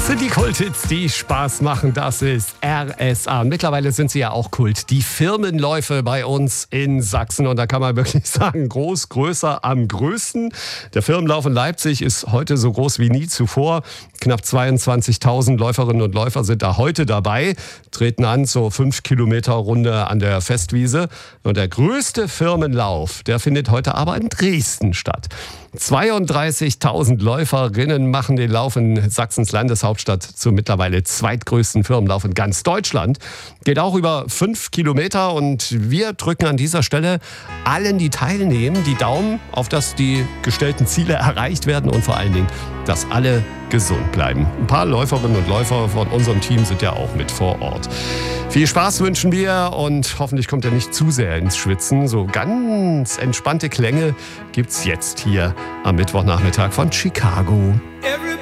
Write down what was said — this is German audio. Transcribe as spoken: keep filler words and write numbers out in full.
Das sind die Kulthits, die Spaß machen. Das ist R S A. Und mittlerweile sind sie ja auch Kult. Die Firmenläufe bei uns in Sachsen. Und da kann man wirklich sagen, groß, größer, am größten. Der Firmenlauf in Leipzig ist heute so groß wie nie zuvor. Knapp zweiundzwanzigtausend Läuferinnen und Läufer sind da heute dabei, treten an zur fünf Kilometer Runde an der Festwiese. Und der größte Firmenlauf, der findet heute aber in Dresden statt. zweiunddreißigtausend Läuferinnen machen den Lauf in Sachsens Landeshauptstadt zum mittlerweile zweitgrößten Firmenlauf in ganz Deutschland. Geht auch über fünf Kilometer und wir drücken an dieser Stelle allen, die teilnehmen, die Daumen, auf dass die gestellten Ziele erreicht werden und vor allen Dingen, dass alle gesund bleiben. Ein paar Läuferinnen und Läufer von unserem Team sind ja auch mit vor Ort. Viel Spaß wünschen wir und hoffentlich kommt er nicht zu sehr ins Schwitzen. So ganz entspannte Klänge gibt's jetzt hier am Mittwochnachmittag von Chicago.